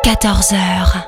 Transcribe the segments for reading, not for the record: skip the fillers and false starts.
14 heures.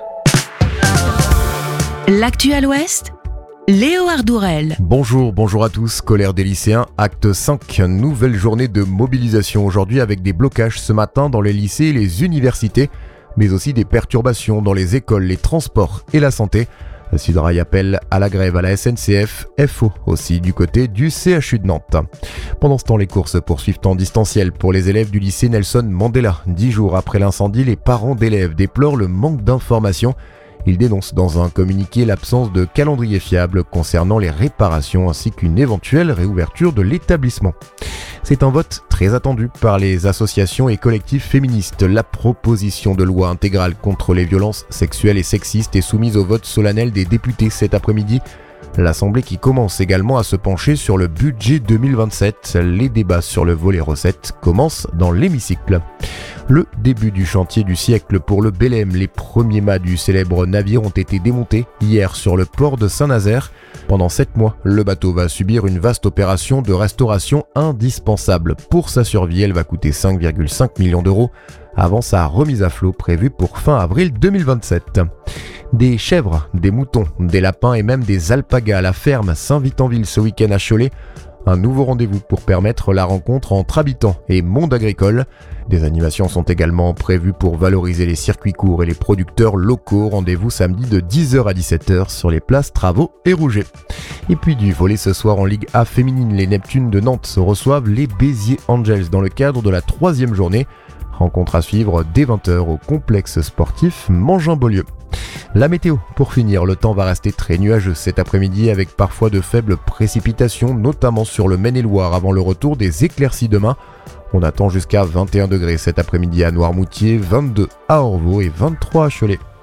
L'actu à l'Ouest, Léo Ardourel. Bonjour à tous. Colère des lycéens, acte 5. Nouvelle journée de mobilisation aujourd'hui avec des blocages ce matin dans les lycées et les universités, mais aussi des perturbations dans les écoles, les transports et la santé. Sudrail appelle à la grève à la SNCF, FO aussi du côté du CHU de Nantes. Pendant ce temps, les cours se poursuivent en distanciel pour les élèves du lycée Nelson Mandela. 10 jours après l'incendie, les parents d'élèves déplorent le manque d'informations. Ils dénoncent dans un communiqué l'absence de calendrier fiable concernant les réparations ainsi qu'une éventuelle réouverture de l'établissement. C'est un vote très attendu par les associations et collectifs féministes. La proposition de loi intégrale contre les violences sexuelles et sexistes est soumise au vote solennel des députés cet après-midi. L'Assemblée qui commence également à se pencher sur le budget 2027. Les débats sur le volet recettes commencent dans l'hémicycle. Le début du chantier du siècle pour le Belém. Les premiers mâts du célèbre navire ont été démontés hier sur le port de Saint-Nazaire. Pendant 7 mois, le bateau va subir une vaste opération de restauration indispensable. Pour sa survie, elle va coûter 5,5 millions d'euros avant sa remise à flot prévue pour fin avril 2027. Des chèvres, des moutons, des lapins et même des alpagas à la ferme Saint-Vit-en-Ville ce week-end à Cholet. Un nouveau rendez-vous pour permettre la rencontre entre habitants et monde agricole. Des animations sont également prévues pour valoriser les circuits courts et les producteurs locaux. Rendez-vous samedi de 10h à 17h sur les places Travaux et Rouget. Et puis du volley ce soir en Ligue A féminine, les Neptunes de Nantes reçoivent les Béziers Angels dans le cadre de la 3e journée. Rencontre à suivre dès 20h au complexe sportif Mangin-Beaulieu. La météo, pour finir, le temps va rester très nuageux cet après-midi avec parfois de faibles précipitations, notamment sur le Maine-et-Loire avant le retour des éclaircies demain. On attend jusqu'à 21 degrés cet après-midi à Noirmoutier, 22 à Orvaux et 23 à Cholet.